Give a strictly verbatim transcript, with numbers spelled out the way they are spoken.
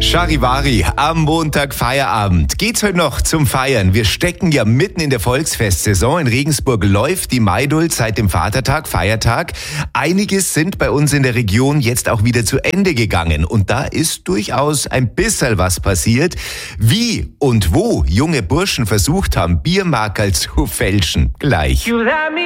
Charivari, am Montag Feierabend. Geht's heute noch zum Feiern? Wir stecken ja mitten in der Volksfestsaison. In Regensburg läuft die Maidult seit dem Vatertag, Feiertag. Einiges sind bei uns in der Region jetzt auch wieder zu Ende gegangen. Und da ist durchaus ein bisschen was passiert. Wie und wo junge Burschen versucht haben, Biermakerl zu fälschen. Gleich.